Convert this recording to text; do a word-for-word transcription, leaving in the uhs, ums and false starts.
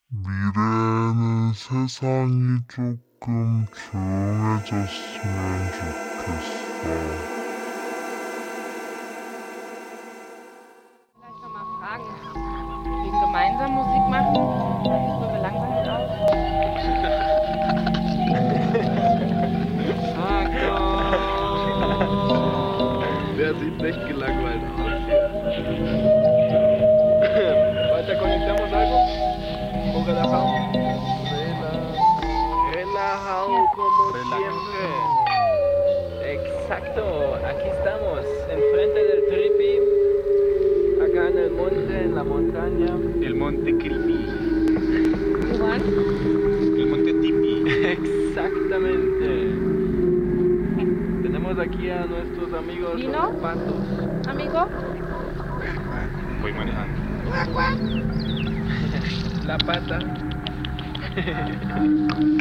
미래에는 세상이 조금 조용해졌으면 좋겠어. Vielleicht noch mal fragen, wegen gemeinsam Musik machen, das sieht so gelangweilt aus. Der sieht echt gelangweilt aus. ¿Ahorita conectamos algo? ¿O relajado? Relajado como siempre. Exacto, aquí estamos, enfrente del Tripi, acá en el monte, en la montaña. El monte Creepy. Igual. El monte Tipi. Exactamente. Tenemos aquí a nuestros amigos ¿Vino? los patos. Amigo, Voy manejando. La pata.